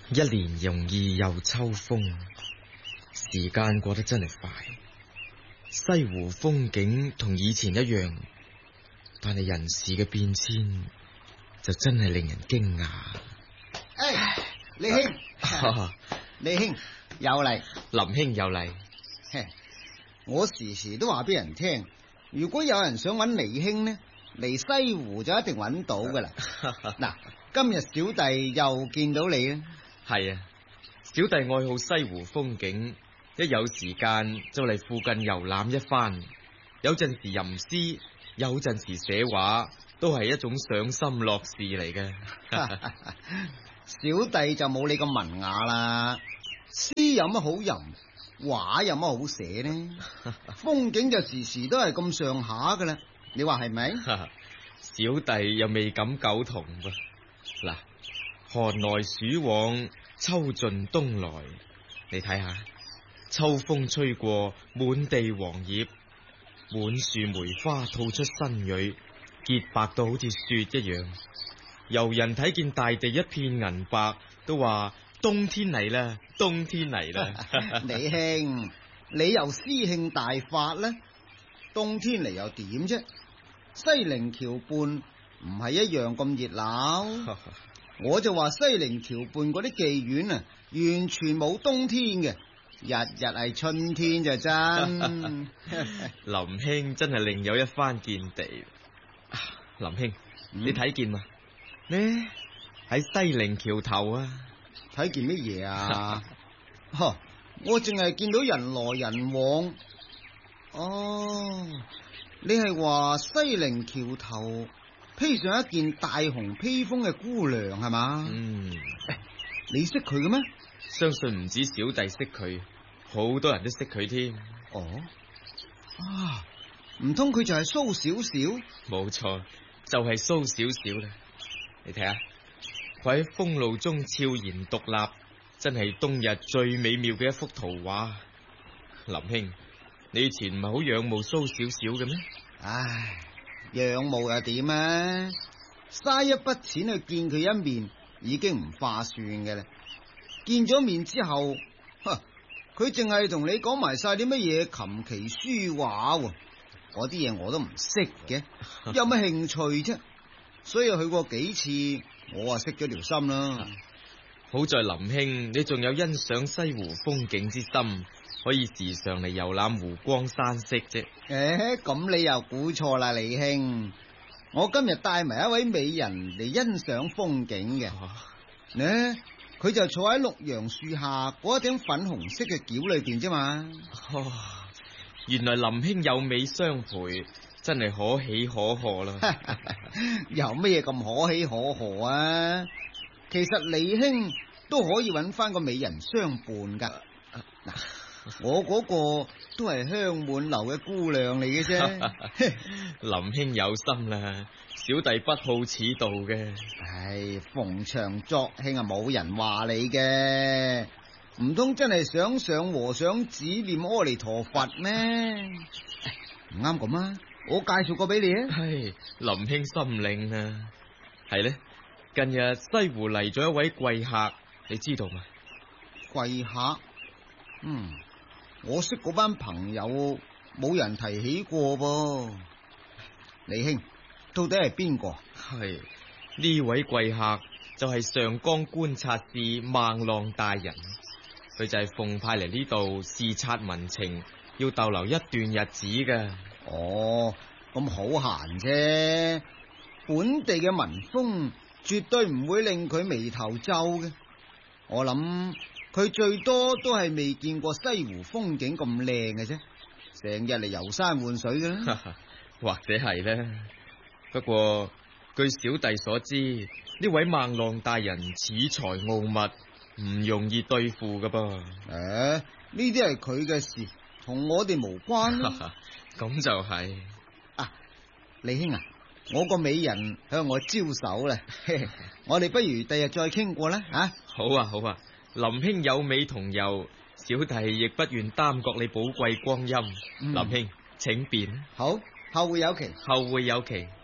一年容易又秋風，時間過得真係快。西湖風景同以前一樣，但係人事嘅變遷就真係令人驚訝。 李兄，李兄又嚟， 林兄又嚟。 我時時都話俾人聽，如果有人想揾李兄呢，嚟西湖就一定揾到噶啦。嗱，今日小弟又見到你啦。 係啊，小弟愛好西湖風景，一有時間就嚟附近遊覽一番。有陣時吟詩，有陣時寫畫，都係一種賞心樂事嚟嘅。 小弟就冇你咁文雅啦，詩有乜好吟，畫有乜好寫呢？風景就時時都係咁上下噶啦，你話係咪？ 小弟又未敢苟同噃。嗱，寒來暑往，秋盡冬來，你睇下，秋風吹過，滿地黃葉，滿樹梅花吐出新蕊，潔白到好似雪一樣。遊人睇見大地一片銀白，都話冬天嚟啦，冬天嚟啦。 李兄，你又詩興大發呢？冬天嚟又點啫？西泠橋畔唔係一樣咁熱鬧？我就話西泠橋畔嗰啲妓院啊，完全冇冬天嘅，日日係春天就真。 林兄真係另有一番見地。林兄，你睇見嘛？呢喺西泠橋頭啊， 睇見乜嘢啊？我淨係見到人來人往。哦，你係話西泠橋頭披上一件大紅披風嘅姑娘係嘛？你識佢嘅咩？ 相信唔止小弟識佢，好多人都識佢添。 唔通佢就係蘇小小？ 冇錯，就係蘇小小啦。你睇下，佢喺風露中悄然獨立，真係冬日最美妙嘅一幅圖畫。林兄，你以前唔係好仰慕蘇小小嘅咩？ 唉，仰慕又點啊？嘥一筆錢去見佢一面，已經唔划算嘅啦。見咗面之後，佢淨係同你講埋晒啲乜嘢琴棋書畫，嗰啲嘢我都唔識嘅，有乜興趣啫？所以去過幾次，我啊識咗條心啦。 好在林兄你仲有欣賞西湖風景之心，可以時常嚟遊覽湖光山色啫。 咁你又估錯啦，李兄。我今日帶埋一位美人嚟欣賞風景嘅。呢，佢就坐喺綠楊樹下嗰一頂粉紅色嘅轎裏邊啫嘛。 原來林兄有美相陪，真係可喜可賀啦。 有乜嘢咁可喜可賀啊？其實李兄都可以揾翻個美人相伴噶。我嗰個都係香滿樓嘅姑娘嚟嘅啫。 林兄有心啦，小弟不好此道嘅。 唉，逢場作興啊，冇人話你嘅。唔通真係想上和尚指念阿彌陀佛咩？唔啱咁啊！我介紹過俾你啊。 林兄心領啊。係呢，近日西湖嚟咗一位貴客，你知道嘛？ 貴客？我識嗰班朋友，冇人提起過噃。李兄，到底係邊個？ 呢位貴客就係上江觀察使孟浪大人，佢就係奉派嚟呢度視察民情，要逗留一段日子嘅。 咁好閒啫，本地嘅民風絕對唔會令佢眉頭皺嘅。我諗佢最多都係未見過西湖風景咁靚嘅啫，成日嚟遊山玩水嘅啦。 或者係呢？不過據小弟所知，呢位孟浪大人恃才傲物，唔容易對付噶噃。 呢啲係佢嘅事，同我哋無關。 咁就係。 李兄啊，我個美人向我招手啦，我哋不如第日再傾過啦。 好啊，林兄有美同遊，小弟亦不願耽擱你寶貴光陰。林兄請便。 好，後會有期。